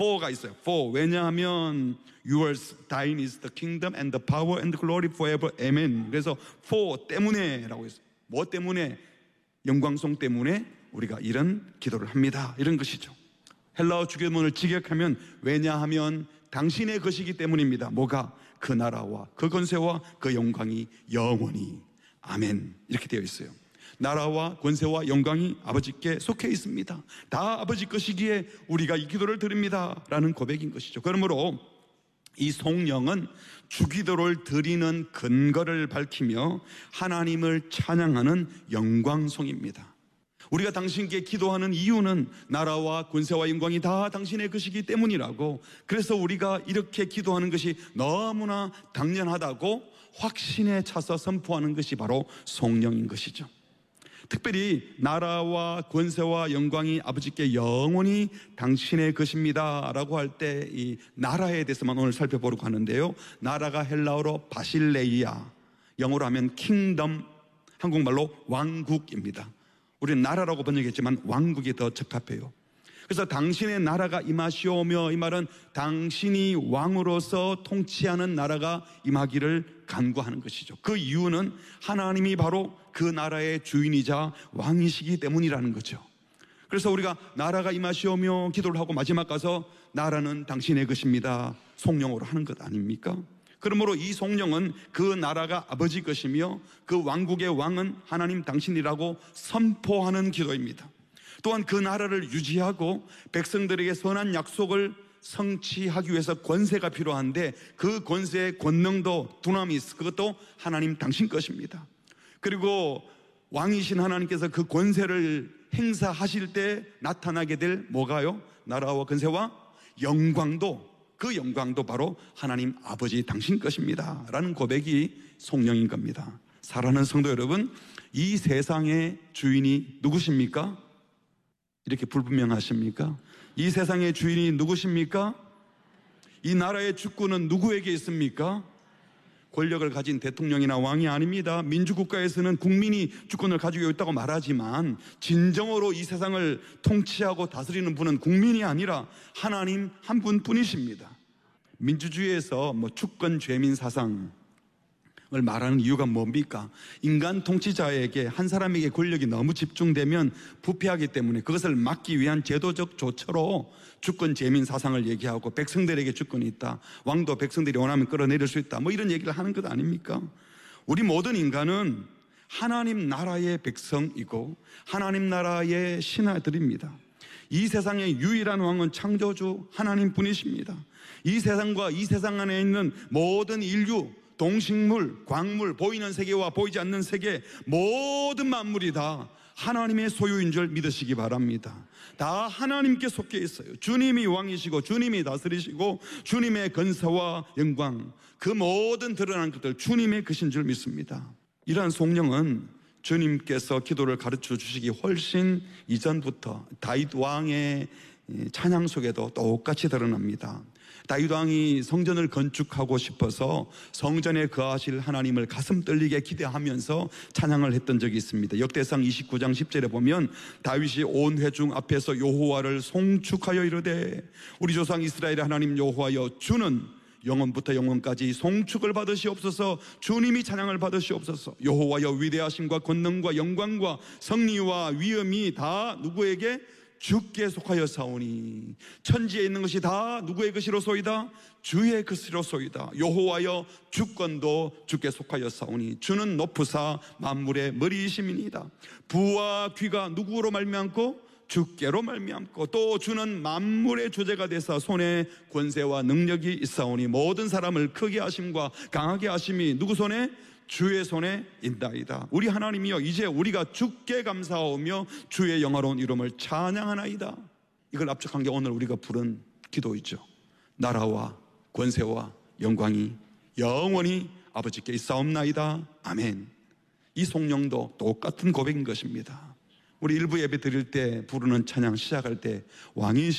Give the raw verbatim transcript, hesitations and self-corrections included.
for가 있어요. for. 왜냐하면 yours, thine is the kingdom and the power and the glory forever. Amen. 그래서 for 때문에 라고 했어요. 뭐 때문에? 영광송 때문에 우리가 이런 기도를 합니다. 이런 것이죠. 헬라어 주기도문을 직역하면 왜냐하면 당신의 것이기 때문입니다. 뭐가? 그 나라와 그 권세와 그 영광이 영원히. 아멘. 이렇게 되어 있어요. 나라와 권세와 영광이 아버지께 속해 있습니다. 다 아버지 것이기에 우리가 이 기도를 드립니다 라는 고백인 것이죠. 그러므로 이 송영은 주기도를 드리는 근거를 밝히며 하나님을 찬양하는 영광송입니다. 우리가 당신께 기도하는 이유는 나라와 권세와 영광이 다 당신의 것이기 때문이라고, 그래서 우리가 이렇게 기도하는 것이 너무나 당연하다고 확신에 차서 선포하는 것이 바로 송영인 것이죠. 특별히 나라와 권세와 영광이 아버지께 영원히 당신의 것입니다 라고 할 때 이 나라에 대해서만 오늘 살펴보려고 하는데요, 나라가 헬라어로 바실레이아, 영어로 하면 킹덤, 한국말로 왕국입니다. 우리는 나라라고 번역했지만 왕국이 더 적합해요. 그래서 당신의 나라가 임하시오며, 이 말은 당신이 왕으로서 통치하는 나라가 임하기를 간구하는 것이죠. 그 이유는 하나님이 바로 그 나라의 주인이자 왕이시기 때문이라는 거죠. 그래서 우리가 나라가 임하시오며 기도를 하고 마지막 가서 나라는 당신의 것입니다 송영으로 하는 것 아닙니까? 그러므로 이 송영은 그 나라가 아버지 것이며 그 왕국의 왕은 하나님 당신이라고 선포하는 기도입니다. 또한 그 나라를 유지하고 백성들에게 선한 약속을 성취하기 위해서 권세가 필요한데 그 권세의 권능도 두나미스, 그것도 하나님 당신 것입니다. 그리고 왕이신 하나님께서 그 권세를 행사하실 때 나타나게 될 뭐가요? 나라와 권세와 영광도, 그 영광도 바로 하나님 아버지 당신 것입니다 라는 고백이 송영인 겁니다. 사랑하는 성도 여러분, 이 세상의 주인이 누구십니까? 이렇게 불분명하십니까? 이 세상의 주인이 누구십니까? 이 나라의 주권은 누구에게 있습니까? 권력을 가진 대통령이나 왕이 아닙니다. 민주국가에서는 국민이 주권을 가지고 있다고 말하지만 진정으로 이 세상을 통치하고 다스리는 분은 국민이 아니라 하나님 한 분뿐이십니다. 민주주의에서 뭐 주권 죄민 사상을 말하는 이유가 뭡니까? 인간 통치자에게, 한 사람에게 권력이 너무 집중되면 부패하기 때문에 그것을 막기 위한 제도적 조처로 주권 재민 사상을 얘기하고, 백성들에게 주권이 있다, 왕도 백성들이 원하면 끌어내릴 수 있다, 뭐 이런 얘기를 하는 것 아닙니까? 우리 모든 인간은 하나님 나라의 백성이고 하나님 나라의 신하들입니다. 이 세상의 유일한 왕은 창조주 하나님뿐이십니다. 이 세상과 이 세상 안에 있는 모든 인류, 동식물, 광물, 보이는 세계와 보이지 않는 세계, 모든 만물이 다 하나님의 소유인 줄 믿으시기 바랍니다. 다 하나님께 속해 있어요. 주님이 왕이시고 주님이 다스리시고 주님의 권세와 영광, 그 모든 드러난 것들 주님의 것인 줄 믿습니다. 이러한 송영은 주님께서 기도를 가르쳐 주시기 훨씬 이전부터 다윗 왕의 찬양 속에도 똑같이 드러납니다. 다윗 왕이 성전을 건축하고 싶어서 성전에 거하실 하나님을 가슴 떨리게 기대하면서 찬양을 했던 적이 있습니다. 역대상 이십구 장 십 절에 보면 다윗이 온 회중 앞에서 여호와를 송축하여 이르되, 우리 조상 이스라엘의 하나님 여호와여, 주는 영원부터 영원까지 송축을 받으시옵소서. 주님이 찬양을 받으시옵소서. 여호와여, 위대하심과 권능과 영광과 성리와 위엄이 다 누구에게? 주께 속하여 사오니, 천지에 있는 것이 다 누구의 것이로소이다? 주의 것이로소이다. 여호와여, 주권도 주께 속하여 사오니 주는 높으사 만물의 머리이심이니이다. 부와 귀가 누구로 말미암고? 주께로 말미암고, 또 주는 만물의 주제가 되사 손에 권세와 능력이 있사오니 모든 사람을 크게 하심과 강하게 하심이 누구 손에? 주의 손에 있나이다. 우리 하나님이여, 이제 우리가 주께 감사하오며 주의 영화로운 이름을 찬양하나이다. 이걸 압축한 게 오늘 우리가 부른 기도이죠. 나라와 권세와 영광이 영원히 아버지께 있사옵나이다. 아멘. 이 송영도 똑같은 고백인 것입니다. 우리 일부 예배 드릴 때 부르는 찬양 시작할 때 왕이신